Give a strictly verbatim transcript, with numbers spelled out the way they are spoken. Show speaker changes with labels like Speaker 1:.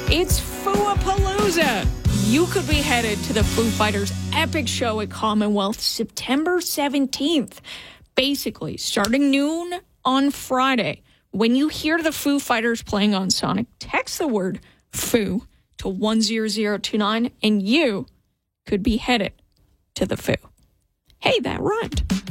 Speaker 1: It's Foo-a-Palooza. You could be headed to the Foo Fighters' epic show at Commonwealth September seventeenth. Basically, starting noon on Friday. When you hear the Foo Fighters playing on Sonic, text the word Foo to one zero zero two nine and you could be headed to the Foo. Hey, that rhymed.